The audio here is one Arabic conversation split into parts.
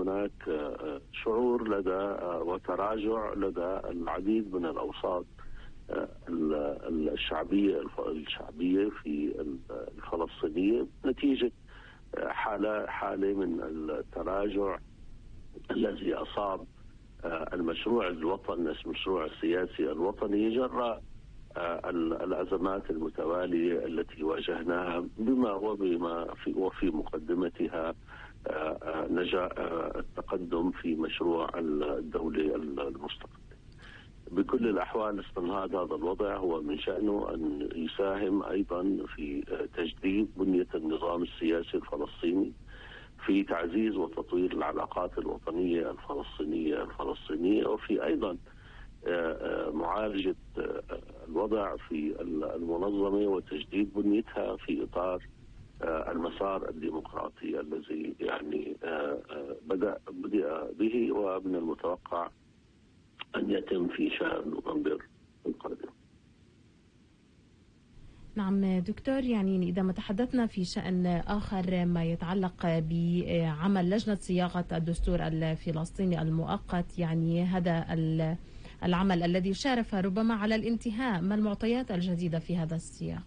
هناك شعور لدى وتراجع لدى العديد من الأوساط الشعبية في الفلسطينية نتيجة حالة من التراجع الذي أصاب المشروع الوطني، المشروع السياسي الوطني، جراء الأزمات المتوالية التي واجهناها وفي مقدمتها التقدم في مشروع الدولة المستقلة. بكل الأحوال استنهاض هذا الوضع هو من شأنه أن يساهم أيضا في تجديد بنية النظام السياسي الفلسطيني، في تعزيز وتطوير العلاقات الوطنية الفلسطينية، وفي أيضا معالجة الوضع في المنظمة وتجديد بنيتها في إطار المسار الديمقراطي الذي يعني بدأ به ومن المتوقع أن يتم في شهر نوفمبر القادم. نعم دكتور، يعني إذا ما تحدثنا في شأن آخر ما يتعلق بعمل لجنة صياغة الدستور الفلسطيني المؤقت، يعني هذا العمل الذي شارف ربما على الانتهاء، ما المعطيات الجديدة في هذا السياق؟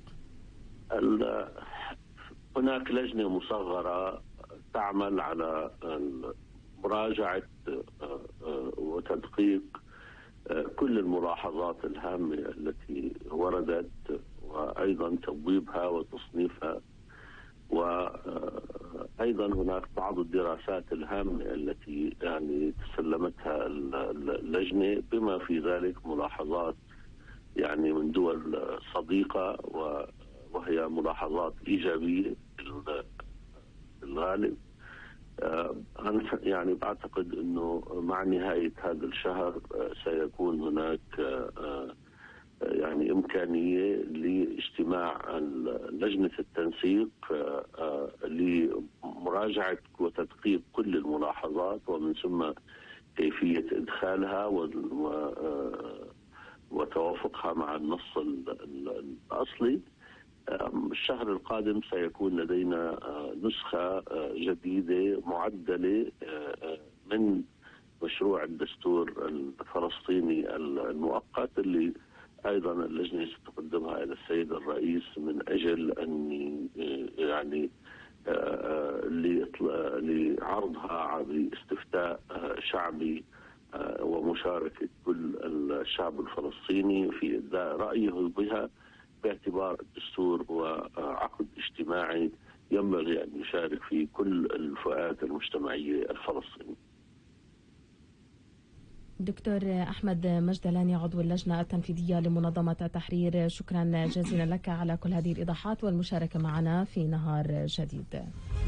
هناك لجنة مصغرة تعمل على مراجعة وتدقيق كل الملاحظات الهامة التي وردت، وأيضا توضيبها وتصنيفها، وأيضا هناك بعض الدراسات الهامة التي يعني تسلمتها اللجنة، بما في ذلك ملاحظات يعني من دول صديقة وهي ملاحظات إيجابية في الغالب. أنا يعني بعتقد أنه مع نهاية هذا الشهر سيكون هناك يعني إمكانية لاجتماع لجنة التنسيق لمراجعة وتدقيق كل الملاحظات، ومن ثم كيفية إدخالها وتوافقها مع النص الأصلي. الشهر القادم سيكون لدينا نسخة جديدة معدلة من مشروع الدستور الفلسطيني المؤقت، اللي أيضا اللجنة ستقدمها إلى السيد الرئيس من أجل أن يعني لعرضها باستفتاء شعبي ومشاركة كل الشعب الفلسطيني في إبداء رأيه بها، باعتبار الدستور وعقد اجتماعي ينبغي أن يشارك فيه كل الفئات المجتمعية الفلسطينية. دكتور أحمد مجدلاني، عضو اللجنة التنفيذية لمنظمة التحرير، شكرا جزيلا لك على كل هذه الإيضاحات والمشاركة معنا في نهار جديد.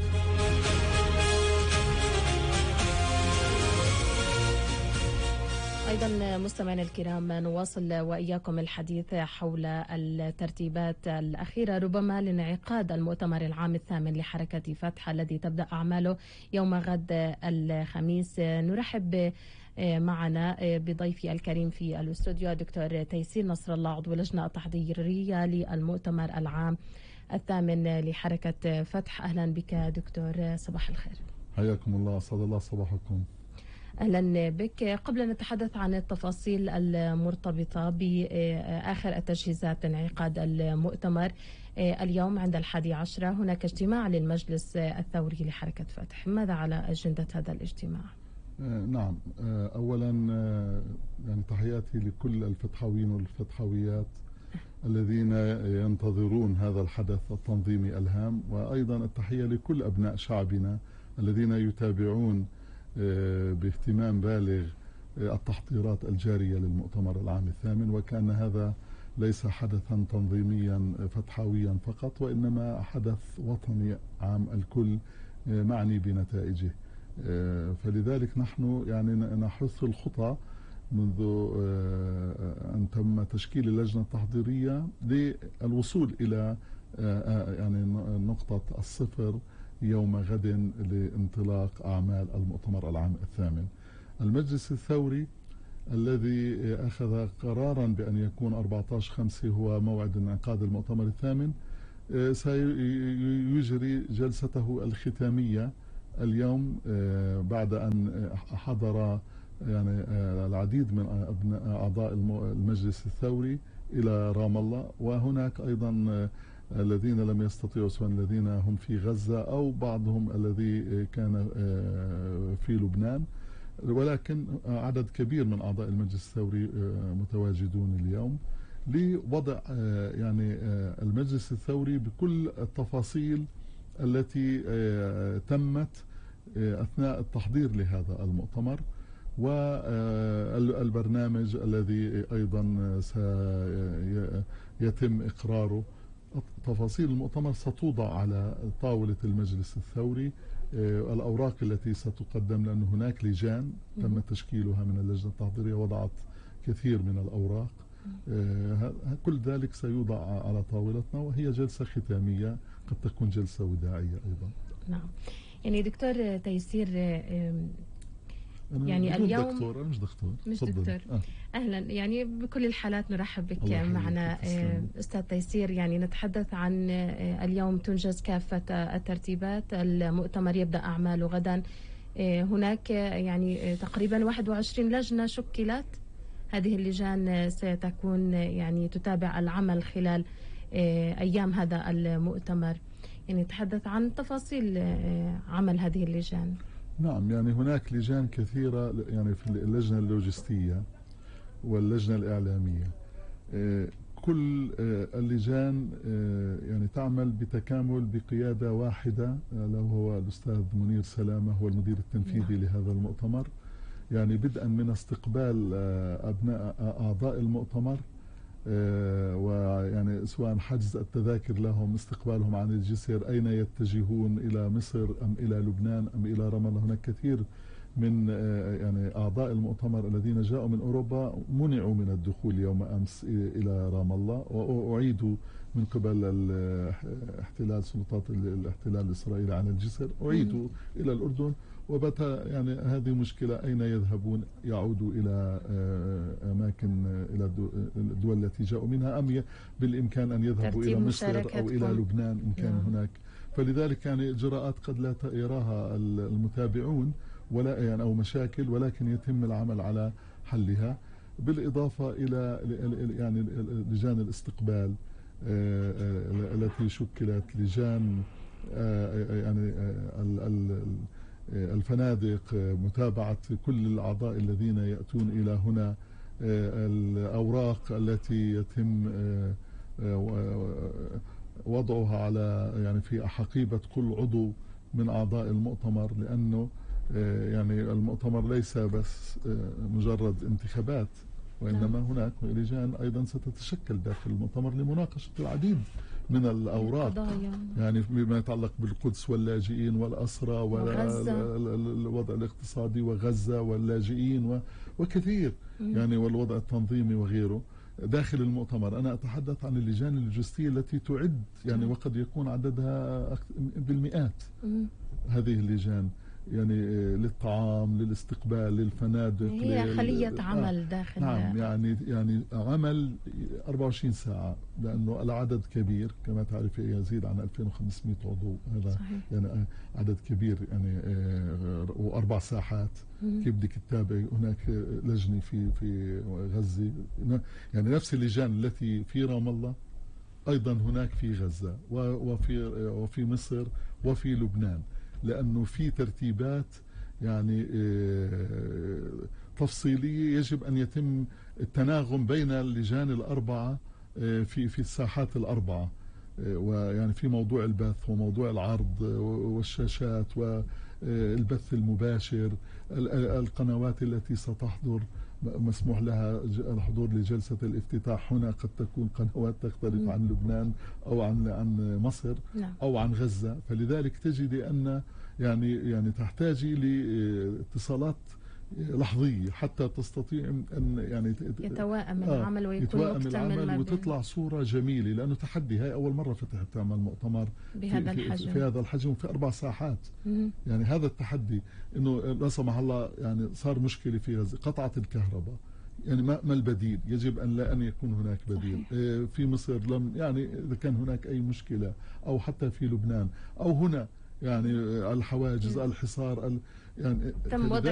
أيضا مستمعينا الكرام، نواصل وإياكم الحديث حول الترتيبات الأخيرة ربما لانعقاد المؤتمر العام الثامن لحركة فتح الذي تبدأ أعماله يوم غد الخميس. نرحب معنا بضيفي الكريم في الاستوديو دكتور تيسير نصر الله، عضو اللجنة التحضيرية للمؤتمر العام الثامن لحركة فتح. أهلا بك دكتور، صباح الخير. حياكم الله، أسعد الله صباحكم. أهلا بك. قبل أن نتحدث عن التفاصيل المرتبطة بآخر التجهيزات لانعقاد المؤتمر، اليوم عند 11 هناك اجتماع للمجلس الثوري لحركة فتح، ماذا على أجندة هذا الاجتماع؟ نعم، أولا يعني تحياتي لكل الفتحويين والفتحويات الذين ينتظرون هذا الحدث التنظيمي الهام، وأيضا التحية لكل أبناء شعبنا الذين يتابعون باهتمام بالغ التحضيرات الجارية للمؤتمر العام الثامن، وكان هذا ليس حدثا تنظيميا فتحويا فقط، وإنما حدث وطني عام الكل معني بنتائجه. فلذلك نحن يعني نحث الخطى منذ أن تم تشكيل اللجنة التحضيرية للوصول إلى يعني نقطة الصفر يوم غد لانطلاق أعمال المؤتمر العام الثامن. المجلس الثوري الذي أخذ قرارا بأن يكون 14/5 هو موعد انعقاد المؤتمر الثامن سيجري جلسته الختامية اليوم بعد أن حضر يعني العديد من أعضاء المجلس الثوري إلى رام الله، وهناك أيضا الذين لم يستطيعوا، سواء الذين هم في غزة أو بعضهم الذي كان في لبنان، ولكن عدد كبير من أعضاء المجلس الثوري متواجدون اليوم لوضع يعني المجلس الثوري بكل التفاصيل التي تمت أثناء التحضير لهذا المؤتمر، والبرنامج الذي أيضا سيتم إقراره. تفاصيل المؤتمر ستوضع على طاولة المجلس الثوري، الأوراق التي ستقدم، لأن هناك لجان تم تشكيلها من اللجنة التحضيرية، وضعت كثير من الأوراق. كل ذلك سيوضع على طاولتنا، وهي جلسة ختامية، قد تكون جلسة وداعية أيضا. نعم، يعني دكتور تيسير، يعني اليوم دكتور مش دكتور أهلا، يعني بكل الحالات نرحب بك معنا أستاذ تيسير. يعني نتحدث عن اليوم تنجز كافة الترتيبات، المؤتمر يبدأ أعماله غدا. هناك يعني تقريبا 21 لجنة شكلت، هذه اللجان ستكون يعني تتابع العمل خلال أيام هذا المؤتمر. يعني نتحدث عن تفاصيل عمل هذه اللجان. نعم، يعني هناك لجان كثيرة، يعني في اللجنة اللوجستية واللجنة الإعلامية. كل اللجان يعني تعمل بتكامل بقيادة واحدة، لو هو الأستاذ منير سلامة هو المدير التنفيذي لهذا المؤتمر. يعني بدءا من استقبال أبناء أعضاء المؤتمر، ويعني سواء حجز التذاكر لهم، استقبالهم عن الجسر، أين يتجهون، إلى مصر أم إلى لبنان أم إلى رام الله. هناك كثير من يعني أعضاء المؤتمر الذين جاءوا من أوروبا منعوا من الدخول يوم أمس إلى رام الله، وأعيدوا من قبل سلطات الاحتلال الإسرائيلي على الجسر، أعيدوا إلى الأردن. وبات يعني هذه مشكلة، أين يذهبون؟ يعودوا إلى أماكن، إلى الدول التي جاءوا منها، أم بالإمكان أن يذهبوا إلى مصر أو إلى لبنان إن كان هناك. فلذلك يعني إجراءات قد لا يراها المتابعون ولا يعني أو مشاكل، ولكن يتم العمل على حلها، بالإضافة إلى يعني لجان الاستقبال التي شكلت، لجان يعني الفنادق، متابعة كل الأعضاء الذين يأتون إلى هنا، الأوراق التي يتم وضعها على يعني في حقيبة كل عضو من أعضاء المؤتمر، لأنه يعني المؤتمر ليس بس مجرد انتخابات، وإنما هناك لجان أيضا ستتشكل داخل المؤتمر لمناقشة العديد من الأوراق، يعني بما يتعلق بالقدس واللاجئين والأسرى والوضع الاقتصادي وغزة واللاجئين وكثير يعني، والوضع التنظيمي وغيره داخل المؤتمر. أنا أتحدث عن اللجان اللوجستية التي تعد يعني، وقد يكون عددها بالمئات، هذه اللجان يعني للطعام، للاستقبال، للفنادق، هي خلية عمل داخل. نعم، يعني عمل 24 ساعة، لأنه العدد كبير كما تعرف، يزيد عن 2500 عضو. هذا صحيح. يعني عدد كبير يعني، و4 ساحات. كيف بدك تتابع؟ هناك لجنة في غزة، يعني نفس اللجان التي في رام الله أيضا هناك في غزة وفي مصر وفي لبنان، لأنه في ترتيبات يعني تفصيلية يجب أن يتم التناغم بين اللجان الأربعة في الساحات الأربعة، ويعني في موضوع البث وموضوع العرض والشاشات والبث المباشر، القنوات التي ستحضر مسموح لها الحضور لجلسة الافتتاح هنا قد تكون قنوات تختلف عن لبنان أو عن مصر أو عن غزة. فلذلك تجد أن يعني تحتاجي لاتصالات لحظية حتى تستطيع أن يعني يتوائم العمل ويكون مكتمل وتطلع صورة جميلة، لأنه تحدي. هاي أول مرة فتحت تعمل مؤتمر بهذا الحجم، في هذا الحجم، في 4 ساحات. يعني هذا التحدي، إنه لا سمح الله يعني صار مشكلة في غزة، قطعت الكهرباء، يعني ما البديل؟ يجب أن يكون هناك بديل. في مصر يعني إذا كان هناك أي مشكلة، أو حتى في لبنان أو هنا يعني الحواجز، الحصار، يعني تم وضع